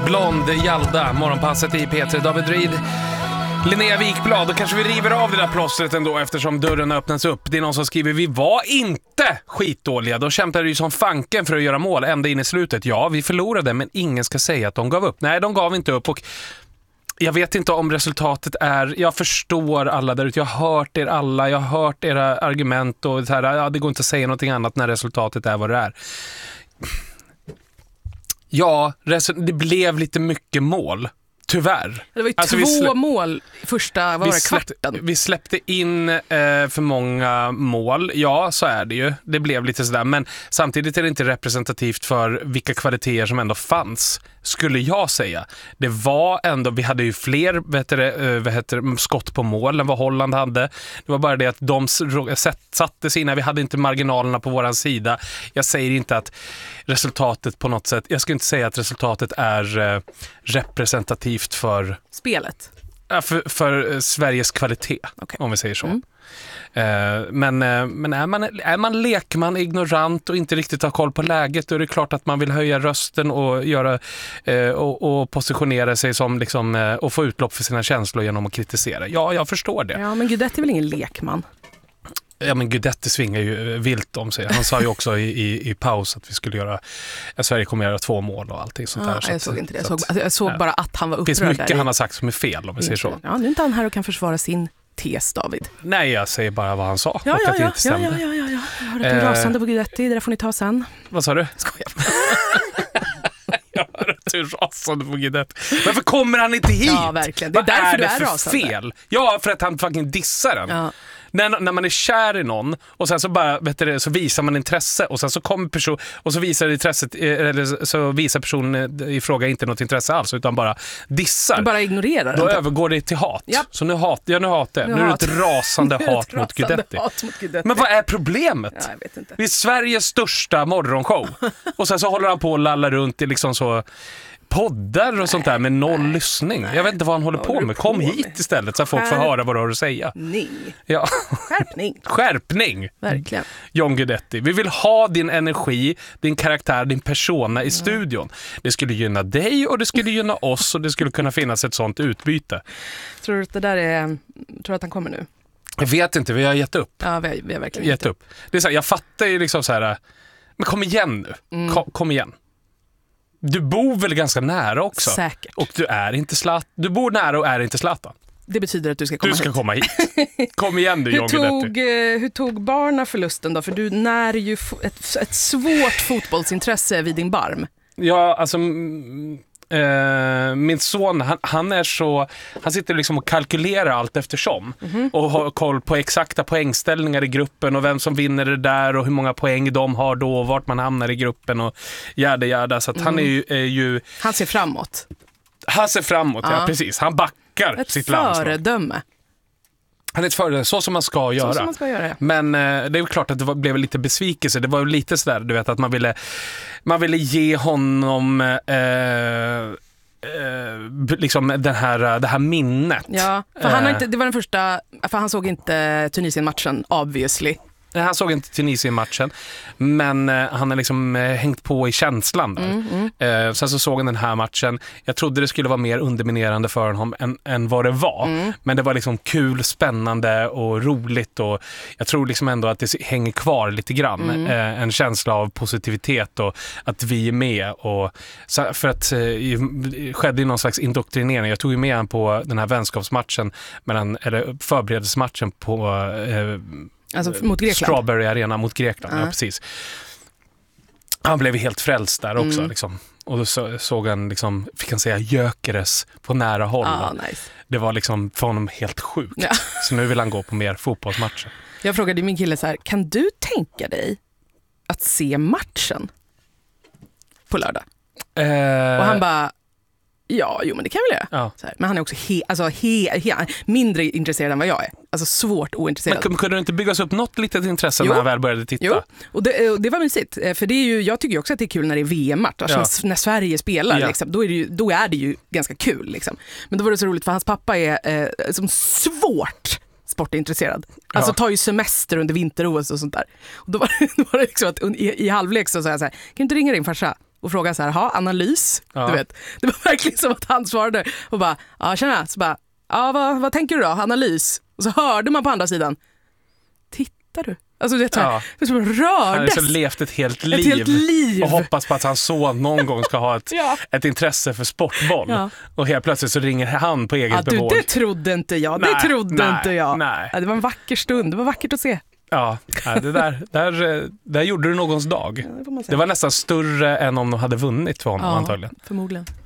Blond Jalda, morgonpasset i P3. David Reid, Linnea Wikblad. Då kanske vi river av det där plåstret ändå eftersom dörren öppnas upp. Det är någon som skriver, vi var inte skitdåliga. Då kämpade ju som fanken för att göra mål ända in i slutet. Ja, vi förlorade, men ingen ska säga att de gav upp. Nej, de gav inte upp. Och jag vet inte om resultatet är... Jag förstår alla där ute. Jag har hört er alla. Jag har hört era argument. Och så här, ja, det går inte att säga någonting annat när resultatet är vad det är. Ja, det blev lite mycket mål. Tyvärr. Det var ju två mål första kvarten. Vi släppte in för många mål. Ja, så är det ju. Det blev lite sådär. Men samtidigt är det inte representativt för vilka kvaliteter som ändå fanns, skulle jag säga. Det var ändå, vi hade ju fler skott på mål än vad Holland hade. Det var bara det att de satte sina, vi hade inte marginalerna på våran sida. Jag säger inte att resultatet på något sätt, jag skulle inte säga att resultatet är representativt för spelet. För Sveriges kvalitet, okay. Om vi säger så. Men är man lekman, ignorant och inte riktigt har koll på läget, då är det klart att man vill höja rösten och göra och positionera sig som liksom, och få utlopp för sina känslor genom att kritisera. Ja, jag förstår det. Ja, men Guidetti är väl ingen lekman? Ja, men Guidetti svingar ju vilt om sig. Han sa ju också i paus att vi skulle göra, att Sverige kommer göra 2 mål och allting sånt där. Jag såg inte det. Jag såg bara att han var upprörd. Det finns mycket han har sagt som är fel, om vi säger så. Ja, nu är inte han här och kan försvara sin tes, David. Nej, jag säger bara vad han sa. Ja. Att det inte stämde. Jag hörde att du rasande på Guidetti, det där får ni ta sen. Vad sa du? Skojar. Jag hör att du är rasande på Guidetti. Varför kommer han inte hit? Ja, verkligen. Det är därför du är rasande. Fel? Ja, för att han fucking dissar den. Ja. När man är kär i någon och sen så bara så visar man intresse och sen så kommer person och så visar intresset, eller så visar personen i fråga inte något intresse alls utan bara dissar. Du bara ignorerar. Då övergår det till hat. Japp. Så nu hatar jag. Nu är det ett rasande hat mot Guidetti. Men vad är problemet? Ja, jag vet inte. Vi är Sveriges största morgonshow. Och sen så håller han på och lallar runt i liksom så poddar och sånt där med noll lyssning. Jag vet inte vad han håller på med. Kom hit istället så att folk får höra vad du har att säga. Ja. Skärpning. Verkligen. John Guidetti. Vi vill ha din energi, din karaktär, din persona i studion. Det skulle gynna dig och det skulle gynna oss och det skulle kunna finnas ett sånt utbyte. Tror du att det där är... Tror du att han kommer nu? Jag vet inte, vi har gett upp. Ja, vi har verkligen gett upp. Det är så här, jag fattar ju liksom så här, men kom igen nu. Kom igen. Du bor väl ganska nära också? Säkert. Och du bor nära och är inte Zlatan. Det betyder att du ska komma hit. Du ska komma hit. Kom igen du, John Guidetti. Hur tog barna förlusten då? För du när ju ett svårt fotbollsintresse vid din barm. Ja, alltså... min son, han sitter liksom och kalkylerar allt eftersom och har koll på exakta poängställningar i gruppen och vem som vinner det där och hur många poäng de har då och vart man hamnar i gruppen och jäda så att han är ju han ser framåt. Ja precis, han backar sitt landslag. Ett föredöme. Han är ett föredöme, så som man ska göra. Så som man ska göra. Men det är ju klart att det blev lite besvikelse. Det var lite sådär, du vet, att man ville ge honom liksom det här minnet. Ja, för han har inte, det var den första, för han såg inte Tunisien-matchen obviously. Han såg inte Tunisien-matchen, men han har liksom hängt på i känslan där. Sen så såg han den här matchen. Jag trodde det skulle vara mer underminerande för honom än vad det var. Men det var liksom kul, spännande och roligt och jag tror liksom ändå att det hänger kvar lite grann. En känsla av positivitet och att vi är med. Och, för att det skedde ju någon slags indoktrinering. Jag tog ju med han på den här vänskapsmatchen, eller förberedelsematchen på... Alltså mot Grekland. Strawberry Arena mot Grekland, ja precis. Han blev helt frälst där också liksom. Och då såg han liksom, fick han säga Gyökeres på nära håll. Nice. Det var liksom för honom helt sjukt. Ja. Så nu vill han gå på mer fotbollsmatcher. Jag frågade min kille så här, kan du tänka dig att se matchen på lördag? Och han bara, ja, men det kan väl göra. Ja. Så här. Men han är också mindre intresserad än vad jag är. Alltså svårt ointresserad. Men kunde det inte byggas upp något litet intresse när han väl började titta? Jo, och det var mysigt. För det är ju, jag tycker ju också att det är kul när det är VM-match. Alltså när Sverige spelar, liksom, då är det ju ganska kul. Liksom. Men då var det så roligt för hans pappa är som svårt sportintresserad. Alltså tar ju semester under vinter-OS och sånt där. Och då var det liksom att i halvlek så sa jag så här, kan du inte ringa din farsa? och frågade så här, analys, du vet. Det var verkligen som att han svarade och bara, tjena, så bara, vad tänker du då, analys? Och så hörde man på andra sidan, tittar du? Alltså det är som rördes. Han har så levt ett helt liv och hoppas på att hans son någon gång ska ha ett intresse för sportboll. Och helt plötsligt så ringer han på eget bevåg. Det trodde inte jag. Nej, det var en vacker stund. Det var vackert att se. Ja, det där gjorde du någons dag. Det var nästan större än om de hade vunnit för honom antagligen. Förmodligen.